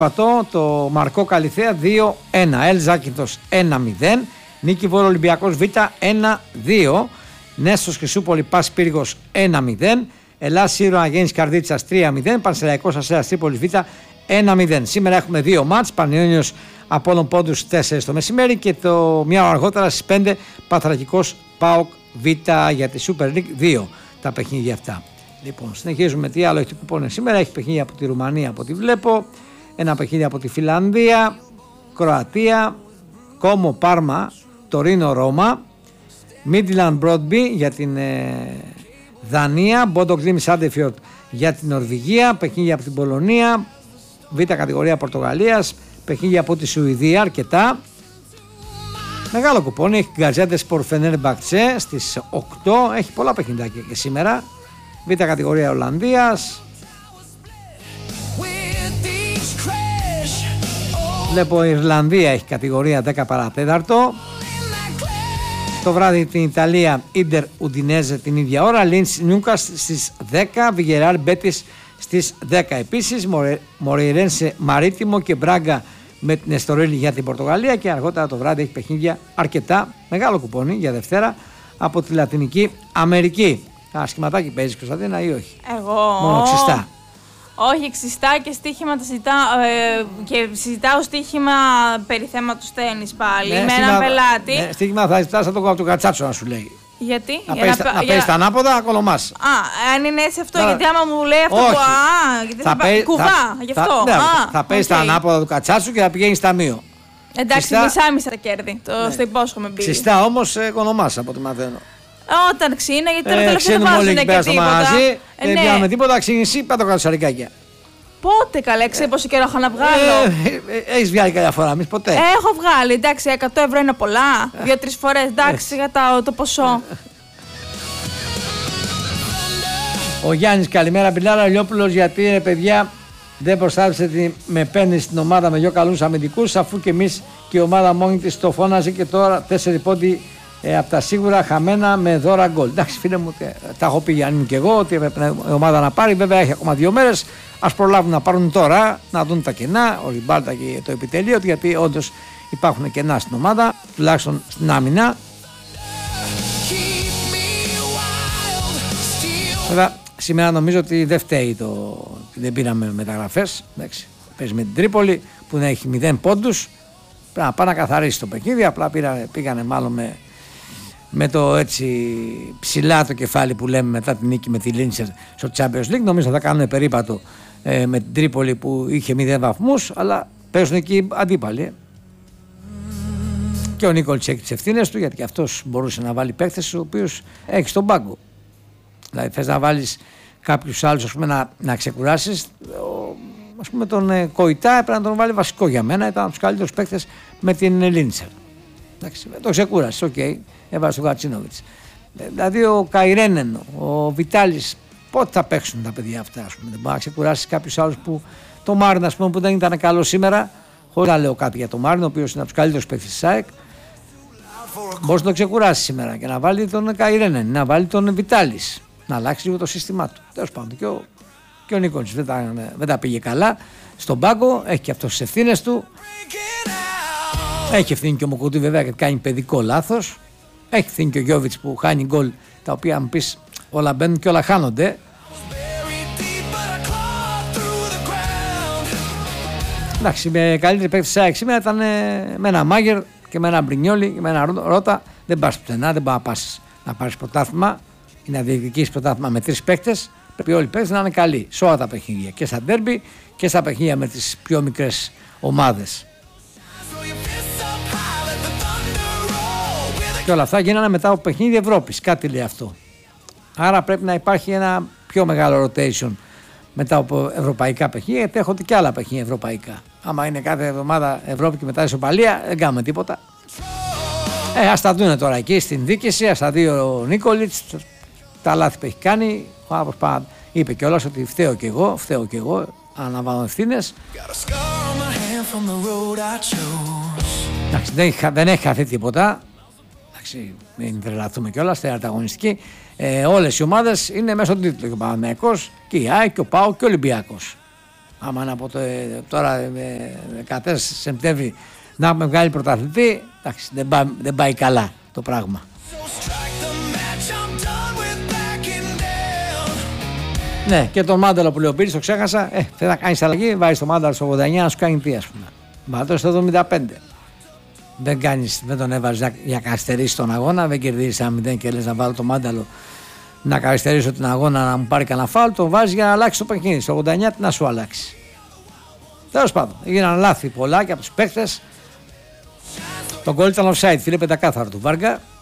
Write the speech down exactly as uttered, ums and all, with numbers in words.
Πατώ το Μαρκό Καλιθέα δύο ένα, Ελ Ζάκυνθος ένα μηδέν, Νίκη Βόρειο Ολυμπιακός Β ένα δύο, Νέστος Χρυσούπολη Πας Πύργος ένα μηδέν, Ελλάς Σύρωνα Γέννης Καρδίτσας τρία μηδέν, Πανσεραϊκός Αστέρας Τρίπολης Β ένα μηδέν. Σήμερα έχουμε δύο μάτς, Πανιόνιος Απόλλων Πόντους τέσσερα το μεσημέρι και το μια ώρα αργότερα στις πέντε Παθρακικός ΠΑΟΚ Β για τη Super League δύο τα παιχνίδια αυτά. Λοιπόν, συνεχίζουμε τι άλλο έχει κουπόνι σήμερα. Έχει παιχνίδια από τη Ρουμανία από ό,τι βλέπω, ένα παιχνίδι από τη Φιλανδία, Κροατία, Κόμο Πάρμα, Τωρίνο Ρώμα, Midland Broadby για την ε, Δανία, Μπόντο Γκλίμ Σάντεφιορτ για την Νορβηγία, παιχνίδια από την Πολωνία, Β κατηγορία Πορτογαλίας, παιχνίδια από τη Σουηδία αρκετά. Μεγάλο κουπόνι, έχει Γκαζέντε Σπορ Φενέρμπαχτσε στις οκτώ, έχει πολλά παιχνίδια και σήμερα. Β κατηγορία Ολλανδίας. Βλέπω η Ιρλανδία έχει κατηγορία δέκα παρατέταρτο. Το βράδυ την Ιταλία Ίντερ Ουντινέζε την ίδια ώρα. Λίντς Νιούκας στις δέκα. Βιγεράλ Μπέτις στις δέκα επίσης. Μορεϊρένσε Μαρίτιμο και Μπράγκα με την Εστορίλη για την Πορτογαλία. Και αργότερα το βράδυ έχει παιχνίδια αρκετά. Μεγάλο κουπόνι για Δευτέρα από τη Λατινική Αμερική. Α, σχηματάκι παίζεις Κωνσταντίνα ή όχι? Εγώ. Μόνο ξιστά. Όχι, ξιστά και στοίχημα τα συζητάω, ε, και συζητάω στοίχημα περί θέματος τένις πάλι, ναι, με έναν πελάτη. Ναι, στοίχημα θα ζητάς από το, το κατσάτσο να σου λέει. Γιατί? Να για παίζεις να, τα, για... τα ανάποδα, κολομάς. Α, αν είναι έτσι αυτό, Άρα, γιατί άμα μου λέει αυτό όχι. που α, γιατί θα, θα πέ, κουβά, θα, γι' αυτό. Θα, ναι, α, θα παίζεις okay. τα ανάποδα του κατσάτσου και θα πηγαίνεις ταμείο. Εντάξει, μισά-μισά τα κέρδη, το, ναι. Στο υπόσχομαι μπει. Ξιστά όμως κολομάς από ό,τι μαθαίνω. Όταν ξύνα, γιατί τώρα ε, τελευταία δεν βάζουν και τίποτα. Μαγαζί, ε, δεν ναι. πιάνουμε τίποτα, ξύνηση, πέτω κάτω σαρικάκια. Πότε καλέ, ξέρει πόσο καιρό έχω να βγάλω. Ε, ε, έχεις βγάλει κάποια φορά, εμείς ποτέ. Έχω βγάλει, εντάξει, εκατό ευρώ είναι πολλά. Δύο-τρεις φορές, εντάξει, για το, το ποσό. Ο Γιάννης, καλημέρα. Πιλάρα Λιόπουλος, γιατί ρε παιδιά δεν προστάτευσε τη, με παίρνει στην ομάδα με δυο καλούς αμυντικούς, αφού και εμείς και η ομάδα μόνη της το φώναζε και τώρα τέσσερι πόντι ε, από τα σίγουρα χαμένα με δώρα γκολ. Εντάξει, φίλε μου, τε, τα έχω πει Γιάννη και εγώ ότι έπρεπε η ομάδα να πάρει. Βέβαια έχει ακόμα δύο μέρες. Ας προλάβουν να πάρουν τώρα, να δουν τα κενά, ο Ριμπάλτα και το επιτελείο, γιατί όντως υπάρχουν κενά στην ομάδα, τουλάχιστον στην άμυνα. Βέβαια, σήμερα νομίζω ότι δεν φταίει το ότι δεν πήραμε μεταγραφές. Εντάξει, παίζει με την Τρίπολη που να έχει μηδέν πόντους. Πρέπει να πάει να καθαρίσει το παιχνίδι. Απλά πήρανε, πήγανε μάλλον με, με το έτσι ψηλά το κεφάλι που λέμε μετά την νίκη με τη Λίντσερ στο Champions League. Νομίζω θα κάνουν περίπατο ε, με την Τρίπολη που είχε μηδέν βαθμούς, αλλά παίζουν εκεί αντίπαλοι. Ε. Και ο Νίκολιτς έχει τις ευθύνες του, γιατί και αυτός μπορούσε να βάλει παίκτες ο οποίος έχει στον πάγκο. Δηλαδή θες να βάλεις κάποιους άλλους, ας πούμε, να, να ξεκουράσεις, ο, ας πούμε τον ε, Κοϊτά έπρεπε να τον βάλει βασικό για μένα, ήταν από τους καλύτερους παίκτες με την Λίντσερ. Εντάξει, το ξεκούρασε, οκ, okay, έβαλε τον Κατσίνοβιτς. Ε, δηλαδή ο Καϊρένεν, ο Βιτάλης, πότε θα παίξουν τα παιδιά αυτά, ας πούμε, δεν μπορεί να ξεκουράσεις κάποιους άλλους που, το Μάριν, ας πούμε, που δεν ήταν καλό σήμερα, χωρίς να λέω κάτι για τον Μάριν, ο οποίος είναι από τους καλύτερους παίκτες της ΣΑΕΚ. Μπορείς να το ξεκουράσει σήμερα και να βάλει τον Καϊρένεν, να βάλει τον Βιτάλης, να αλλάξει λίγο το σύστημά του. Τέλος πάντων, και ο, και ο Νίκολιτς δεν, δεν τα πήγε καλά στον πάγκο, έχει και αυτό τις ευθύνες του. Έχει ευθύνη και ο Μοκουτή βέβαια και κάνει παιδικό λάθος. Έχει ευθύνη και ο Γιώβιτς που χάνει γκολ, τα οποία αν πεις όλα μπαίνουν και όλα χάνονται. Εντάξει, με καλύτερη παίκτη της ΑΕΚ σήμερα ήταν με ένα Μάγερ και με ένα Μπρινιόλι και με ένα Ρότα. Δεν πας πουθενά, δεν πάει να πας να πάρεις πρωτάθλημα ή να διεκδικήσεις πρωτάθλημα με τρεις παίκτες. Πρέπει όλοι οι παίκτες να είναι καλοί σε όλα τα παιχνίδια, και στα ντέρμπι και στα παιχνίδια με τις πιο μικρές ομάδες. Και όλα αυτά γίνανε μετά από παιχνίδι Ευρώπης. Κάτι λέει αυτό. Άρα πρέπει να υπάρχει ένα πιο μεγάλο rotation μετά από ευρωπαϊκά παιχνίδια, γιατί έχονται και άλλα παιχνίδια ευρωπαϊκά. Άμα είναι κάθε εβδομάδα Ευρώπη και μετά ισοπαλία, δεν κάνουμε τίποτα. Ε, ας τα δούνε τώρα εκεί στην δίκηση, ας τα δει ο Νίκολιτς, τα λάθη που έχει κάνει. Ο άνθρωπος είπε κιόλας ότι φταίω κι εγώ, φταίω κι εγώ, αναβάλλω ευθύνες. Εντάξει, δεν, δεν έχει χαθεί τίποτα. Εντάξει, μην τρελαθούμε κιόλας, τέταρτη αγωνιστική. Ε, όλες οι ομάδες είναι μέσα στον τίτλο. Και ο Παναθηναϊκός και η ΑΕΚ και ο ΠΑΟΚ και ο Ολυμπιακός. Άμα είναι από το, τώρα δεκατέσσερα Σεπτέμβρη να έχουμε βγάλει πρωταθλητή, εντάξει, δεν πάει, δεν πάει καλά το πράγμα. Ναι, και τον Μάνταλο που λέει ο Πύρης, το ξέχασα. Ε, θέλει να κάνει αλλαγή, βάζει τον Μάνταλο στο ογδόντα εννιά να σου κάνει τι, ας πούμε. Μάνταλο στο εβδομήντα πέντε. Δεν, κάνεις, δεν τον έβαζε για να καθυστερήσει τον αγώνα, δεν κερδίζει ένα μηδέν και λες να βάλω τον Μάνταλο να καθυστερήσω την αγώνα να μου πάρει κανένα φάουλ. Τον βάζει για να αλλάξει το παιχνίδι. Στο ογδόντα εννιά τι να σου αλλάξει. Τέλος πάντων, έγιναν λάθη πολλά και από τους παίκτες. Το γκολ ήταν offside, φίλε, πεντακάθαρο του Βάργα.